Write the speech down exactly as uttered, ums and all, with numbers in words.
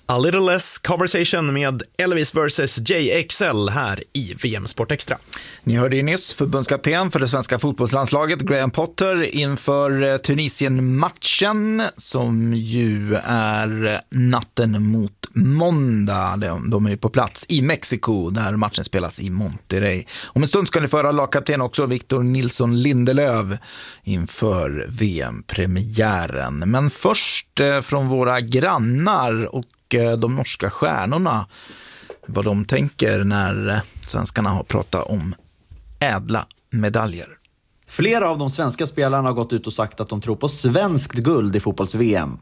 A little less conversation med Elvis versus J X L här i V M Sport Extra. Ni hörde ju nyss förbundskapten för det svenska fotbollslandslaget Graham Potter inför Tunisien-matchen som ju är natten mot måndag. De är ju på plats i Mexiko där matchen spelas i Monterrey. Om en stund ska ni föra lagkapten också Victor Nilsson Lindelöf inför V M-premiären. Men först från våra grannar och de norska stjärnorna, vad de tänker när svenskarna har pratat om ädla medaljer. Flera av de svenska spelarna har gått ut och sagt att de tror på svenskt guld i fotbolls-V M.